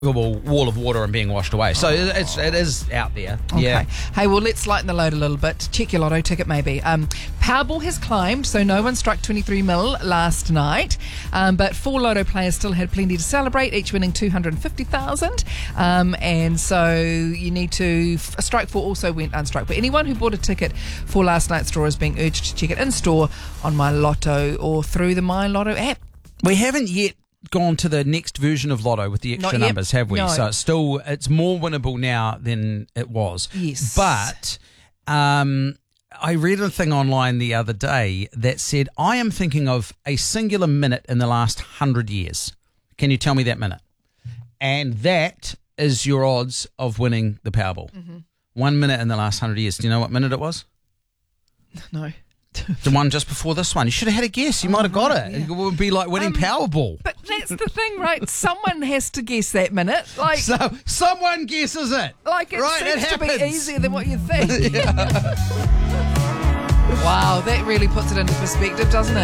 wall of water and being washed away. So it is out there. Okay. Yeah. Hey, well, let's lighten the load a little bit. Check your lotto ticket, maybe. Powerball has climbed, so no one struck 23 mil last night. But 4 lotto players still had plenty to celebrate, each winning 250,000. And so you need to... Strike 4 also went unstruck. But anyone who bought a ticket for last night's draw is being urged to check it in store on My Lotto or through the My Lotto app. We haven't yet gone to the next version of Lotto with the extra numbers, have we? No. So it's more winnable now than it was. Yes. But I read a thing online the other day that said, I am thinking of a singular minute in the last 100 years. Can you tell me that minute? And that is your odds of winning the Powerball. 1 minute in the last 100 years. Do you know what minute it was? No. The one just before this one. You should have had a guess. You might have got it. Yeah. It would be like winning Powerball. But that's the thing, right? Someone has to guess that minute. Like, So someone guesses it. Like it Right, seems it to be happens. easier than what you think. Wow, that really puts it into perspective, doesn't it?